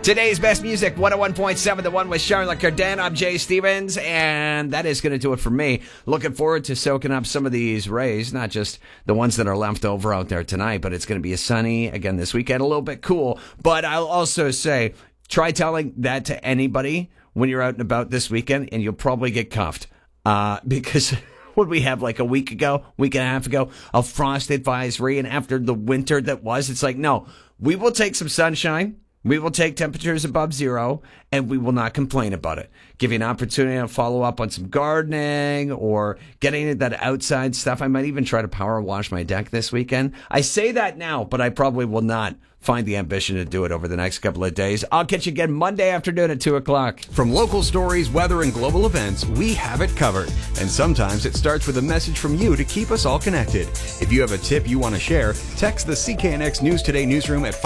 Today's best music, 101.7, the one with Charlotte Cardin. I'm Jay Stevens, and that is going to do it for me. Looking forward to soaking up some of these rays, not just the ones that are left over out there tonight, but it's going to be a sunny, again, this weekend, a little bit cool. But I'll also say, try telling that to anybody when you're out and about this weekend, and you'll probably get cuffed. Because what we have like a week and a half ago, a frost advisory, and after the winter that was, it's like, no, we will take some sunshine. We will take temperatures above zero, and we will not complain about it. Give you an opportunity to follow up on some gardening or getting into that outside stuff. I might even try to power wash my deck this weekend. I say that now, but I probably will not find the ambition to do it over the next couple of days. I'll catch you again Monday afternoon at 2 o'clock. From local stories, weather, and global events, we have it covered. And sometimes it starts with a message from you to keep us all connected. If you have a tip you want to share, text the CKNX News Today newsroom at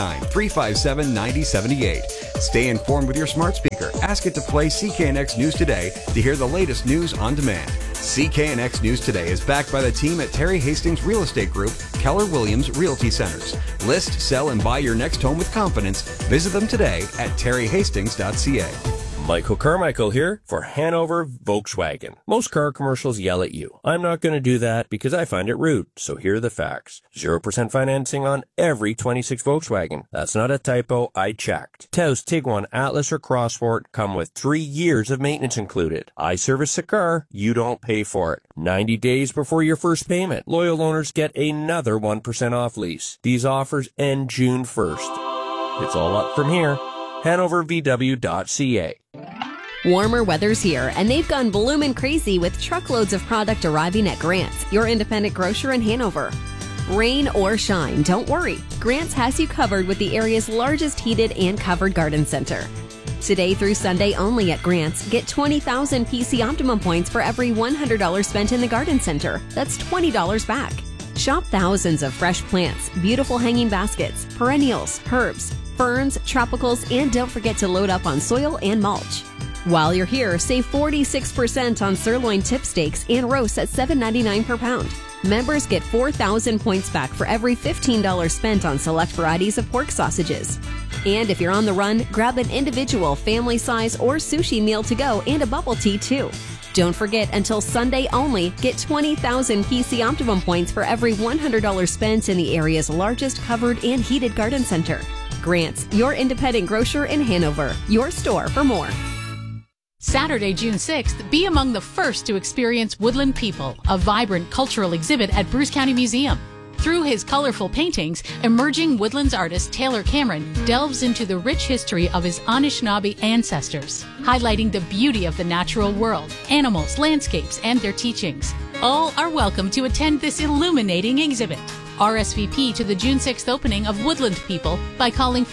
519-357-9078. Stay informed with your smart speaker. Ask it to play CKNX News Today to hear the latest news on demand. CKNX News Today is backed by the team at Terry Hastings Real Estate Group, Keller Williams Realty Centers. List, sell, and buy your next home with confidence. Visit them today at terryhastings.ca. Michael Carmichael here for Hanover Volkswagen. Most car commercials yell at you. I'm not going to do that because I find it rude. So here are the facts. 0% financing on every 26 Volkswagen. That's not a typo. I checked. Taos, Tiguan, Atlas, or Crossport come with 3 years of maintenance included. I service the car. You don't pay for it. 90 days before your first payment. Loyal owners get another 1% off lease. These offers end June 1st. It's all up from here. HanoverVW.ca. Warmer weather's here, and they've gone bloomin' crazy with truckloads of product arriving at Grant's, your independent grocer in Hanover. Rain or shine, don't worry. Grant's has you covered with the area's largest heated and covered garden center. Today through Sunday only at Grant's, get 20,000 PC Optimum points for every $100 spent in the garden center. That's $20 back. Shop thousands of fresh plants, beautiful hanging baskets, perennials, herbs, ferns, tropicals, and don't forget to load up on soil and mulch. While you're here, save 46% on sirloin tip steaks and roasts at $7.99 per pound. Members get 4,000 points back for every $15 spent on select varieties of pork sausages. And if you're on the run, grab an individual, family size, or sushi meal to go and a bubble tea too. Don't forget, until Sunday only, get 20,000 PC Optimum points for every $100 spent in the area's largest covered and heated garden center. Grant's, your independent grocer in Hanover. Your store for more. Saturday, June 6th, be among the first to experience Woodland People, a vibrant cultural exhibit at Bruce County Museum. Through his colorful paintings, emerging woodlands artist Taylor Cameron delves into the rich history of his Anishinaabe ancestors, highlighting the beauty of the natural world, animals, landscapes, and their teachings. All are welcome to attend this illuminating exhibit. RSVP to the June 6th opening of Woodland People by calling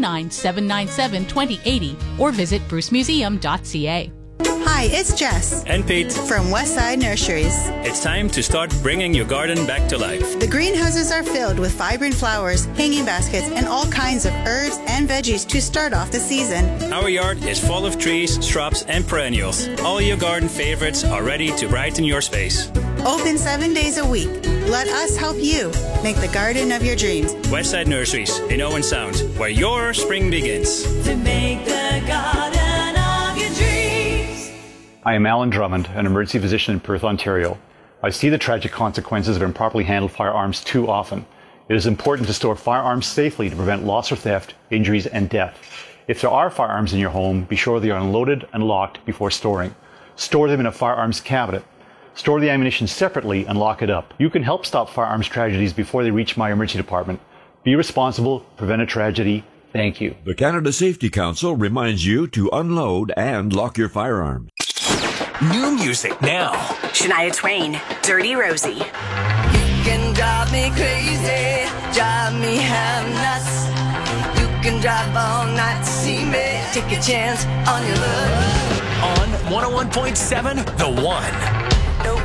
519-797-2080 or visit brucemuseum.ca. Hi, it's Jess. And Pete. From Westside Nurseries. It's time to start bringing your garden back to life. The greenhouses are filled with vibrant flowers, hanging baskets, and all kinds of herbs and veggies to start off the season. Our yard is full of trees, shrubs, and perennials. All your garden favorites are ready to brighten your space. Open 7 days a week. Let us help you make the garden of your dreams. Westside Nurseries in Owen Sound, where your spring begins. To make the garden of your dreams. I am Alan Drummond, an emergency physician in Perth, Ontario. I see the tragic consequences of improperly handled firearms too often. It is important to store firearms safely to prevent loss or theft, injuries, and death. If there are firearms in your home, be sure they are unloaded and locked before storing. Store them in a firearms cabinet. Store the ammunition separately and lock it up. You can help stop firearms tragedies before they reach my emergency department. Be responsible, prevent a tragedy. Thank you. The Canada Safety Council reminds you to unload and lock your firearms. New music now. Shania Twain, Dirty Rosie. You can drive me crazy, drive me half nuts. You can drive all night to see me. Take a chance on your love. On 101.7, The One.